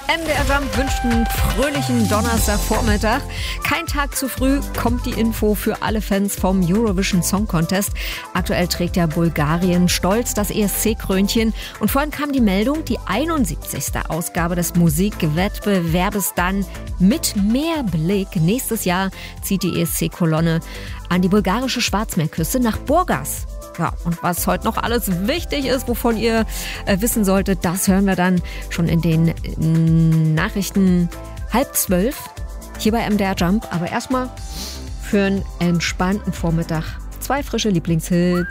MDR Jump wünscht einen fröhlichen Donnerstagvormittag. Kein Tag zu früh kommt die Info für alle Fans vom Eurovision Song Contest. Aktuell trägt ja Bulgarien stolz das ESC-Krönchen. Und vorhin kam die Meldung, die 71. Ausgabe des Musikwettbewerbes dann mit mehr Blick. Nächstes Jahr zieht die ESC-Kolonne an die bulgarische Schwarzmeerküste nach Burgas. Ja, und was heute noch alles wichtig ist, wovon ihr wissen solltet, das hören wir dann schon in den Nachrichten 11:30 hier bei MDR Jump. Aber erstmal für einen entspannten Vormittag 2 frische Lieblingshits.